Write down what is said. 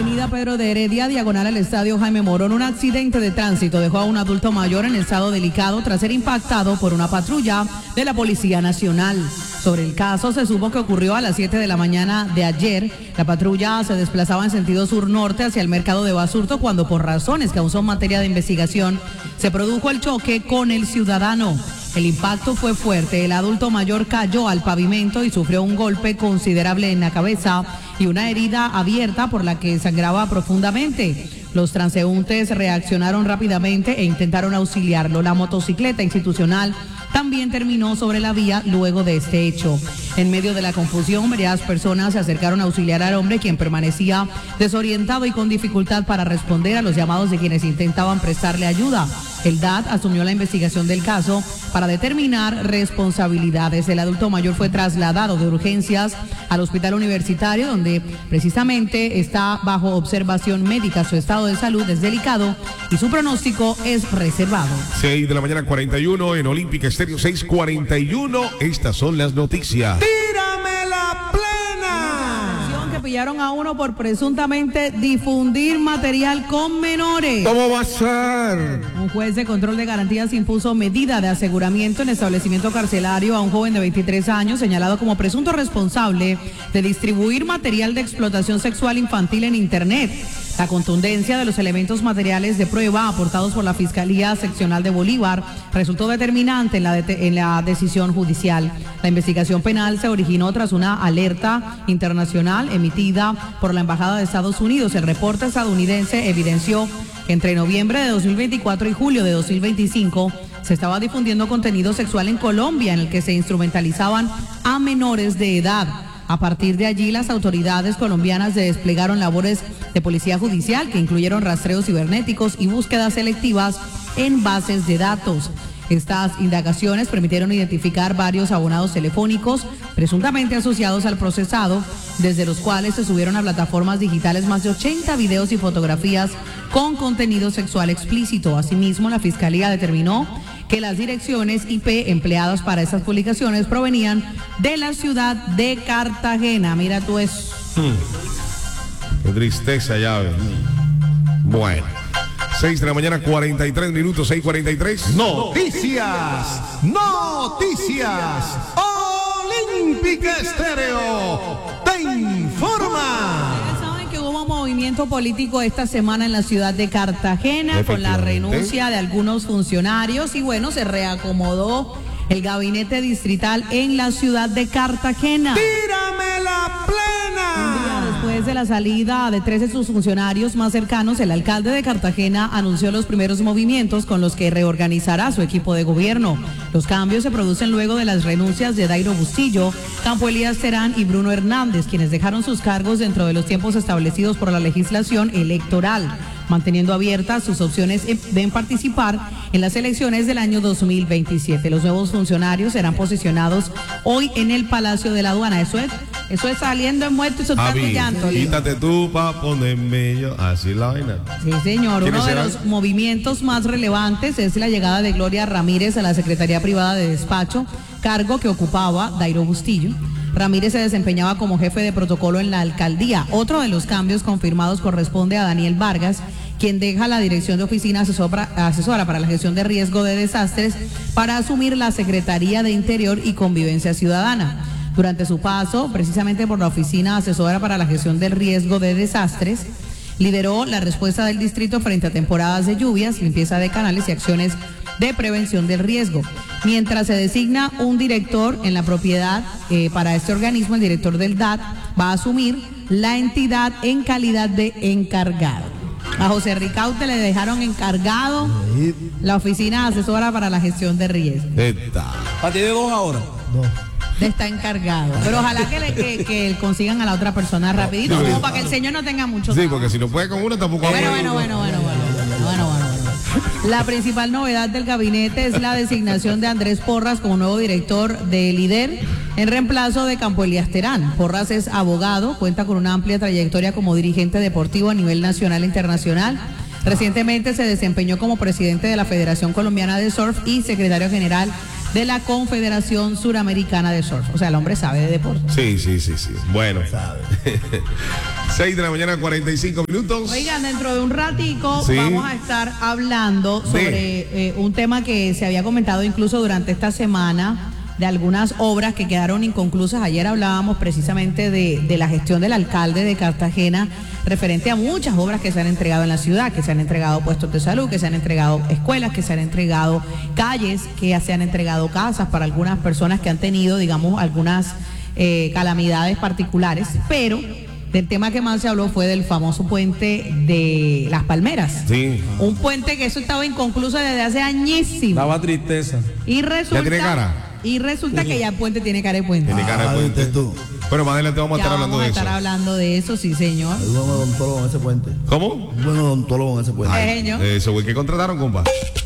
Avenida Pedro de Heredia, diagonal al Estadio Jaime Morón, un accidente de tránsito dejó a un adulto mayor en estado delicado tras ser impactado por una patrulla de la Policía Nacional. Sobre el caso, se supo que ocurrió a las 7 de la mañana de ayer. La patrulla se desplazaba en sentido sur-norte hacia el mercado de Basurto cuando, por razones que aún son materia de investigación, se produjo el choque con el ciudadano. El impacto fue fuerte, el adulto mayor cayó al pavimento y sufrió un golpe considerable en la cabeza y una herida abierta por la que sangraba profundamente. Los transeúntes reaccionaron rápidamente e intentaron auxiliarlo. La motocicleta institucional también terminó sobre la vía luego de este hecho. En medio de la confusión, varias personas se acercaron a auxiliar al hombre, quien permanecía desorientado y con dificultad para responder a los llamados de quienes intentaban prestarle ayuda. El DAT asumió la investigación del caso para determinar responsabilidades. El adulto mayor fue trasladado de urgencias al hospital universitario, donde precisamente está bajo observación médica. Su estado de salud es delicado y su pronóstico es reservado. 6 de la mañana 41 en Olímpica Estéreo 6:41. Estas son las noticias. ¡Tírame la plena! Que pillaron a uno por presuntamente difundir material con menores. ¿Cómo va a ser? Un juez de control de garantías impuso medida de aseguramiento en establecimiento carcelario a un joven de 23 años señalado como presunto responsable de distribuir material de explotación sexual infantil en Internet. La contundencia de los elementos materiales de prueba aportados por la Fiscalía Seccional de Bolívar resultó determinante en la decisión judicial. La investigación penal se originó tras una alerta internacional emitida por la Embajada de Estados Unidos. El reporte estadounidense evidenció que entre noviembre de 2024 y julio de 2025 se estaba difundiendo contenido sexual en Colombia en el que se instrumentalizaban a menores de edad. A partir de allí, las autoridades colombianas desplegaron labores de policía judicial que incluyeron rastreos cibernéticos y búsquedas selectivas en bases de datos. Estas indagaciones permitieron identificar varios abonados telefónicos presuntamente asociados al procesado, desde los cuales se subieron a plataformas digitales más de 80 videos y fotografías con contenido sexual explícito. Asimismo, la Fiscalía determinó que las direcciones IP empleadas para estas publicaciones provenían de la ciudad de Cartagena. Mira tú eso. Qué tristeza ya, ¿ves? Bueno. 6 de la mañana, 43 minutos, 6:43. Noticias. Olímpica Estéreo te informa. Hubo movimiento político esta semana en la ciudad de Cartagena con la renuncia de algunos funcionarios y bueno, se reacomodó el gabinete distrital en la ciudad de Cartagena. ¡Tírame la plena! Un día después de la salida de 3 de sus funcionarios más cercanos, el alcalde de Cartagena anunció los primeros movimientos con los que reorganizará su equipo de gobierno. Los cambios se producen luego de las renuncias de Dairo Bustillo, Campo Elías Terán y Bruno Hernández, quienes dejaron sus cargos dentro de los tiempos establecidos por la legislación electoral, manteniendo abiertas sus opciones de participar en las elecciones del año 2027. Los nuevos funcionarios serán posicionados hoy en el Palacio de la Aduana. Eso es saliendo en muerto y soltando llanto. Quítate tú pa' ponerme yo. Así es la vaina. Sí, señor. Uno de los movimientos más relevantes es la llegada de Gloria Ramírez a la Secretaría Privada de Despacho, cargo que ocupaba Dairo Bustillo. Ramírez se desempeñaba como jefe de protocolo en la alcaldía. Otro de los cambios confirmados corresponde a Daniel Vargas, quien deja la dirección de oficina asesora para la gestión de riesgo de desastres para asumir la Secretaría de Interior y Convivencia Ciudadana. Durante su paso, precisamente por la oficina asesora para la gestión del riesgo de desastres, lideró la respuesta del distrito frente a temporadas de lluvias, limpieza de canales y acciones de prevención del riesgo. Mientras se designa un director en la propiedad para este organismo, el director del DAT va a asumir la entidad en calidad de encargado. A José Ricaute le dejaron encargado la oficina asesora para la gestión de riesgo. ¿A ti de 2 ahora? Está encargado. Pero ojalá que consigan a la otra persona rapidito, como para que el señor no tenga mucho trabajo. Sí, porque si no puede con una tampoco. Bueno. La principal novedad del gabinete es la designación de Andrés Porras como nuevo director de Líder en reemplazo de Campo Elías Terán. Porras es abogado, cuenta con una amplia trayectoria como dirigente deportivo a nivel nacional e internacional. Recientemente se desempeñó como presidente de la Federación Colombiana de Surf y secretario general de la Confederación Suramericana de Surf. O sea, el hombre sabe de deporte. Sí. Bueno. 6 de la mañana, 45 minutos. Oigan, dentro de un ratico Sí. vamos a estar hablando sobre un tema que se había comentado incluso durante esta semana, de algunas obras que quedaron inconclusas. Ayer hablábamos precisamente de la gestión del alcalde de Cartagena referente a muchas obras que se han entregado en la ciudad, que se han entregado puestos de salud, que se han entregado escuelas, que se han entregado calles, que se han entregado casas para algunas personas que han tenido, digamos, algunas calamidades particulares, pero del tema que más se habló fue del famoso puente de Las Palmeras. Sí. Un puente que eso estaba inconcluso desde hace añísimo. Daba tristeza. Y resulta, ¿Ya tiene cara? Y resulta que ya el puente tiene cara de puente. Tiene cara de puente. tú. Bueno, más adelante vamos a Ya estar hablando vamos a de estar eso. hablando de eso, sí, señor. Hay un buen odontólogo en ese puente. ¿Cómo? Un buen odontólogo en ese puente. Señor. Eso, güey, ¿qué contrataron, compa?